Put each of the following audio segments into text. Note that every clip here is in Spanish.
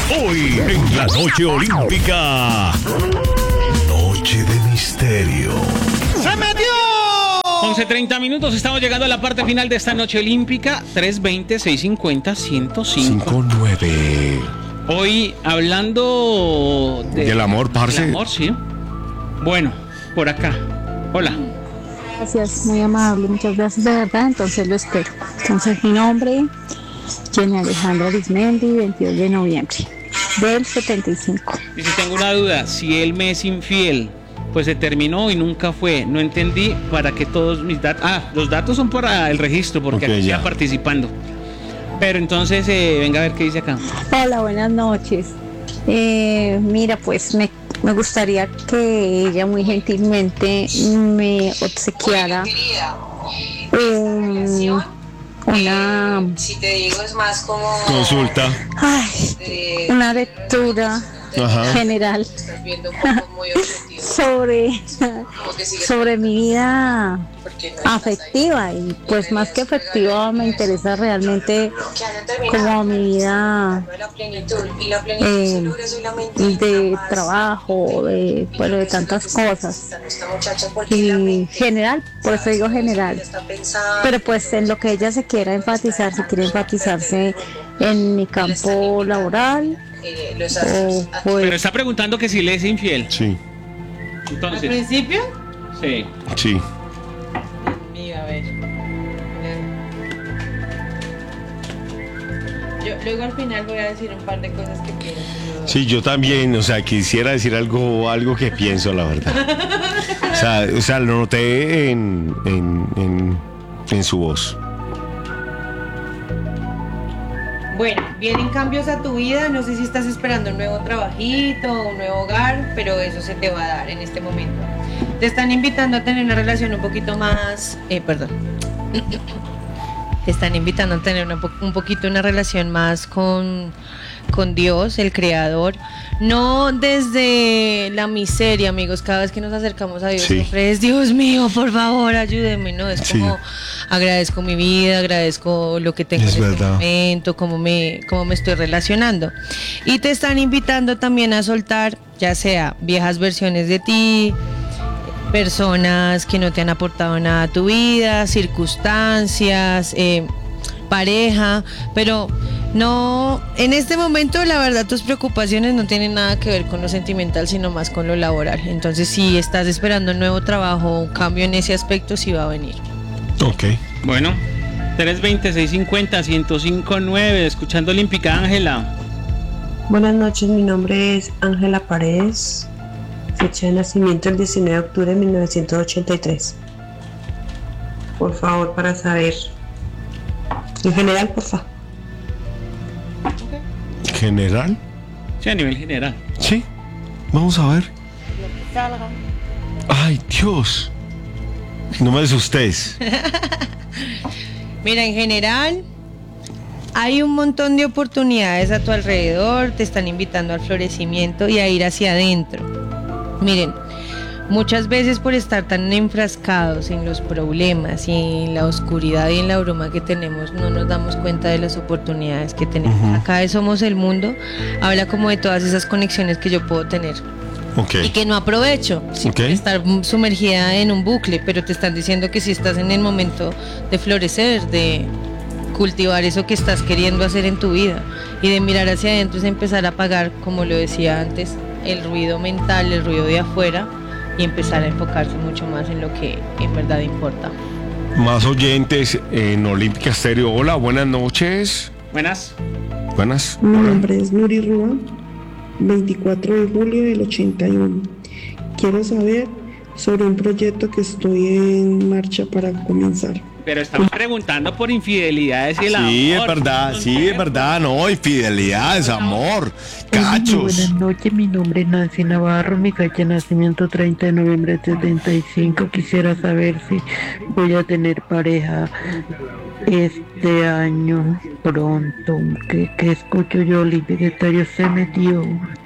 Hoy en la noche olímpica. Noche de misterio. ¡Se metió! 11:30 minutos, estamos llegando a la parte final de esta noche olímpica. 320-650-105. 59. Hoy hablando del amor, parce. Del amor, sí. Bueno, por acá. Hola. Gracias, muy amable, muchas gracias de verdad, entonces lo espero. Entonces mi nombre, Jenny Alejandra Arismendi, 22 de noviembre del 75. Y si tengo una duda, si él me es infiel, pues se terminó y nunca fue. No entendí para qué todos mis datos. Los datos son para el registro, porque aquí está participando. Pero entonces, venga a ver qué dice acá. Hola, buenas noches. Mira, pues me gustaría que ella muy gentilmente me obsequiara una, si te digo, es más como consulta. Una lectura general sobre mi vida afectiva, y pues más que afectiva me interesa realmente como mi vida de trabajo, de tantas cosas, y general, por eso digo general, pero pues en lo que ella se quiera enfatizar, si quiere enfatizarse en mi campo laboral. Pero está preguntando que si le es infiel. Sí. Entonces, ¿al principio? Sí. Sí. Mira, a ver. Yo luego al final voy a decir un par de cosas que pienso. Sí, yo también, o sea, quisiera decir algo que pienso, la verdad. O sea, lo noté en su voz. Bueno, vienen cambios a tu vida, no sé si estás esperando un nuevo trabajito, un nuevo hogar, pero eso se te va a dar en este momento. Te están invitando a tener una relación un poquito más, te están invitando a tener un poquito una relación más con Dios, el Creador, no desde la miseria, amigos. Cada vez que nos acercamos a Dios siempre es: Dios mío, por favor, ayúdeme. No, es como agradezco mi vida, agradezco lo que tengo en este momento, cómo me estoy relacionando. Y te están invitando también a soltar, ya sea viejas versiones de ti, personas que no te han aportado nada a tu vida, circunstancias, pareja, pero no, en este momento la verdad tus preocupaciones no tienen nada que ver con lo sentimental, sino más con lo laboral. Entonces, si estás esperando un nuevo trabajo, un cambio en ese aspecto, sí va a venir. Ok. Bueno, 320-650-1059, escuchando Olímpica. Ángela. Buenas noches, mi nombre es Ángela Paredes, fecha de nacimiento el 19 de octubre de 1983. Por favor, para saber, en general, por favor. ¿General? Sí, a nivel general. Sí, vamos a ver. Ay, Dios. No me asustes. Mira, en general hay un montón de oportunidades a tu alrededor, te están invitando al florecimiento y a ir hacia adentro. Miren, muchas veces por estar tan enfrascados en los problemas y en la oscuridad y en la bruma que tenemos, no nos damos cuenta de las oportunidades que tenemos. Acá de Somos el Mundo habla como de todas esas conexiones que yo puedo tener. Y que no aprovecho, por estar sumergida en un bucle, pero te están diciendo que si estás en el momento de florecer, de cultivar eso que estás queriendo hacer en tu vida y de mirar hacia adentro, es empezar a apagar, como lo decía antes, el ruido mental, el ruido de afuera, y empezar a enfocarse mucho más en lo que en verdad importa. Más oyentes en Olímpica Estéreo. Hola, buenas noches. Buenas. Buenas. Mi nombre es Nuri Rúa, 24 de julio del 81. Quiero saber sobre un proyecto que estoy en marcha para comenzar. Pero estamos preguntando por infidelidades y el amor. Sí, es verdad, no, infidelidades, amor, cachos. Buenas noches, mi nombre es Nancy Navarro, mi fecha de nacimiento 30 de noviembre de 75. Quisiera saber si voy a tener pareja este año pronto. Que escucho yo, Olímpica Estéreo se metió.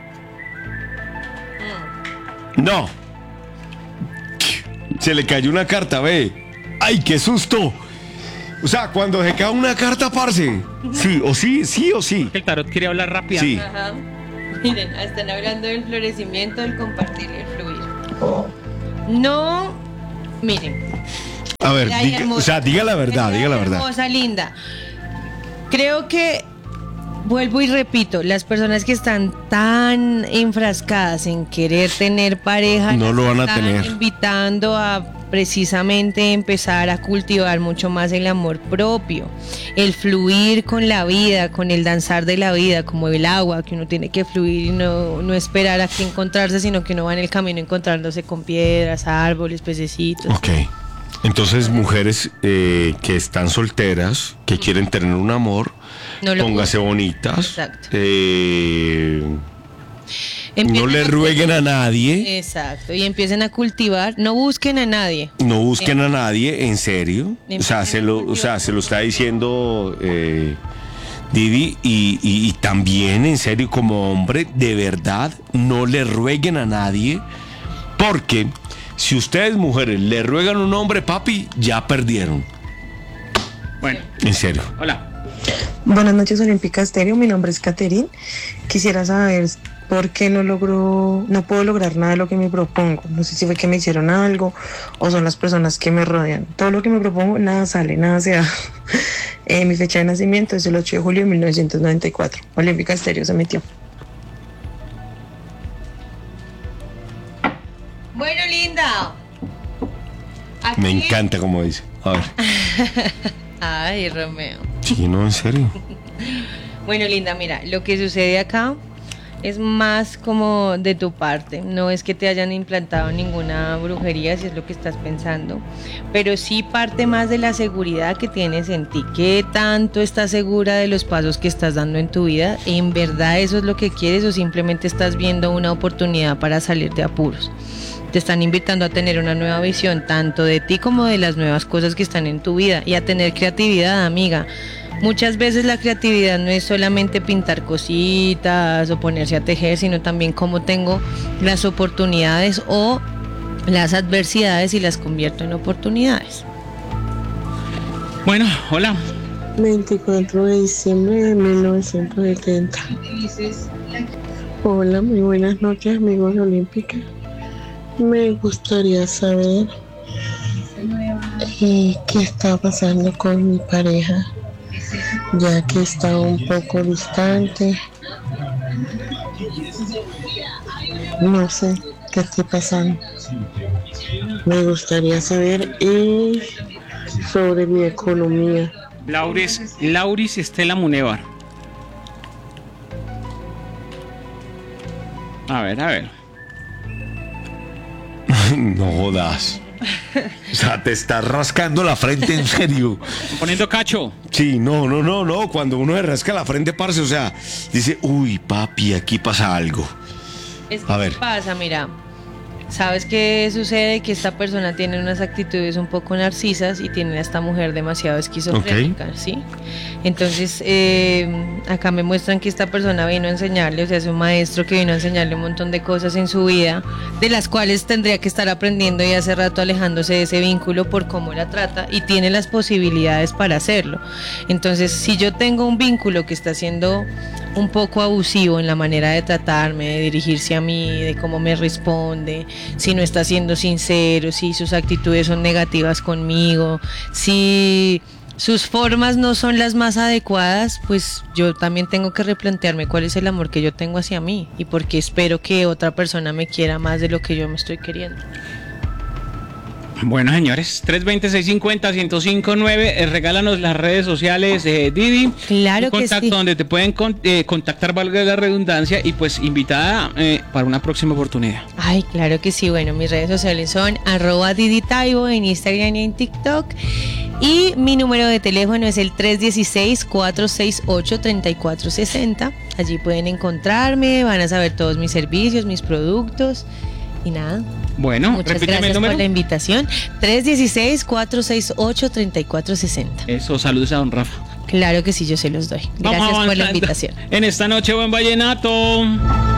No. Se le cayó una carta, ve. ¡Ay, qué susto! O sea, cuando se cae una carta, parce. Sí o sí, sí o sí. El tarot quiere hablar rápido. Sí. Ajá. Miren, están hablando del florecimiento, del compartir y el fluir. No, miren. A ver, Ay, hermosa. diga la verdad, diga la verdad. Hermosa, linda. Creo que, vuelvo y repito, las personas que están tan enfrascadas en querer tener pareja, no lo van a están tener. invitando a precisamente empezar a cultivar mucho más el amor propio, el fluir con la vida, con el danzar de la vida, como el agua, que uno tiene que fluir y no esperar a que encontrarse, sino que uno va en el camino encontrándose con piedras, árboles, pececitos. Ok. Entonces, mujeres que están solteras, que quieren tener un amor, No lo póngase busquen. bonitas. Exacto. No Empiecen le rueguen a nadie. Exacto, y empiecen a cultivar, no busquen a nadie. No busquen a nadie, en serio. O sea, se lo está diciendo Didi. Y también, en serio, como hombre, de verdad, no le rueguen a nadie. Porque si ustedes, mujeres, le ruegan a un hombre, papi, ya perdieron. Bueno, En serio. hola. Buenas noches, Olímpica Estéreo. Mi nombre es Caterín. Quisiera saber por qué no puedo lograr nada de lo que me propongo. No sé si fue que me hicieron algo o son las personas que me rodean. Todo lo que me propongo, nada sale, nada se da. Mi fecha de nacimiento es el 8 de julio de 1994. Olímpica Estéreo se metió. Bueno, linda. Aquí- Me encanta como dice. A ver. Ay, Romeo. Sí, no, en serio. Bueno, linda, mira, lo que sucede acá es más como de tu parte. No es que te hayan implantado ninguna brujería, si es lo que estás pensando, pero sí parte más de la seguridad que tienes en ti. ¿Qué tanto estás segura de los pasos que estás dando en tu vida? ¿En verdad eso es lo que quieres o simplemente estás viendo una oportunidad para salir de apuros? Te están invitando a tener una nueva visión, tanto de ti como de las nuevas cosas que están en tu vida, y a tener creatividad, amiga. Muchas veces la creatividad no es solamente pintar cositas o ponerse a tejer, sino también cómo tengo las oportunidades o las adversidades y las convierto en oportunidades. Bueno, hola. 24 de diciembre de 1970. Hola, muy buenas noches, amigos de Olímpica. Me gustaría saber qué está pasando con mi pareja, ya que está un poco distante. No sé qué esté pasando. Me gustaría saber sobre mi economía. Lauris Estela Munevar. A ver. No jodas. O sea, te estás rascando la frente, en serio. Poniendo cacho. Sí, no. Cuando uno se rasca la frente, parce, o sea, dice, uy, papi, aquí pasa algo. Es A ver. ¿Qué pasa? Mira, ¿sabes qué sucede? Que esta persona tiene unas actitudes un poco narcisas y tiene a esta mujer demasiado esquizofrénica, ¿sí? Entonces, acá me muestran que esta persona vino a enseñarle, o sea, es un maestro que vino a enseñarle un montón de cosas en su vida, de las cuales tendría que estar aprendiendo y hace rato alejándose de ese vínculo por cómo la trata, y tiene las posibilidades para hacerlo. Entonces, si yo tengo un vínculo que está siendo un poco abusivo en la manera de tratarme, de dirigirse a mí, de cómo me responde, si no está siendo sincero, si sus actitudes son negativas conmigo, si sus formas no son las más adecuadas, pues yo también tengo que replantearme cuál es el amor que yo tengo hacia mí y por qué espero que otra persona me quiera más de lo que yo me estoy queriendo. Bueno, señores, 320-650-1059, regálanos las redes sociales de Didi. Claro un contacto que sí. donde te pueden contactar, valga la redundancia, y pues invitada para una próxima oportunidad. Ay, claro que sí. Bueno, mis redes sociales son @DidiTaibo en Instagram y en TikTok. Y mi número de teléfono es el 316-468-3460. Allí pueden encontrarme, van a saber todos mis servicios, mis productos. Y nada. Bueno, Muchas repíteme el gracias número. por la invitación. 316-468-3460. Eso, saludos a don Rafa. Claro que sí, yo se los doy. Vamos Gracias por la avanzando invitación. En esta noche, buen vallenato.